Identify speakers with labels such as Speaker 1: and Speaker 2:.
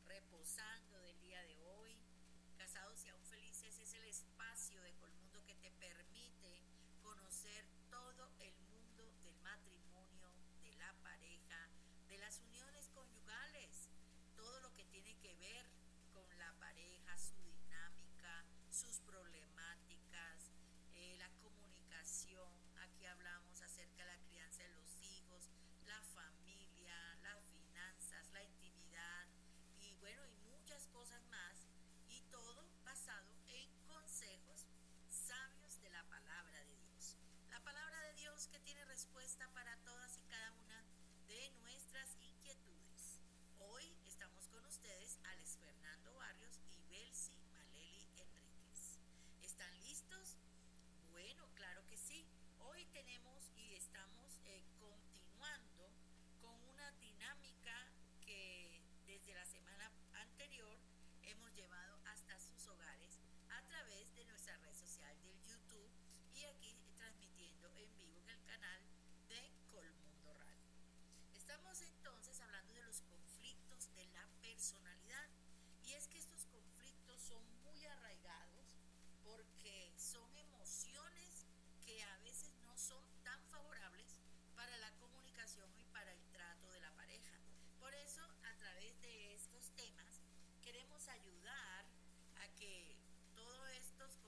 Speaker 1: reposando del día de hoy. Casados y aún felices es el espacio de Colmundo que te permite conocer todo el mundo del matrimonio, de la pareja, de las uniones conyugales, todo lo que tiene que ver con la pareja, su dinámica, sus problemáticas, la comunicación. Aquí hablamos acerca de la crianza de los hijos, la familia, las finanzas, la intimidad y bueno, y muchas cosas más, y todo basado en consejos sabios de la palabra de Dios. La palabra de Dios que tiene respuesta para todas y cada una de nuestras inquietudes. Hoy estamos con ustedes Alex Fernando Barrios y Belsi Maleli Enríquez. ¿Están listos? Bueno, claro que sí. Hoy tenemos y estamos continuando con una dinámica que desde la semana anterior hemos llevado hasta sus hogares a través de nuestra red social del YouTube y aquí transmitiendo en vivo en el canal de Colmundo Radio. Estamos entonces hablando de los conflictos de la personalidad, y es que estos conflictos son muy arraigados porque son emociones que a veces no son tan favorables para la comunicación y para el trato de la pareja. Por eso, a través de estos temas, queremos ayudar a que todos estos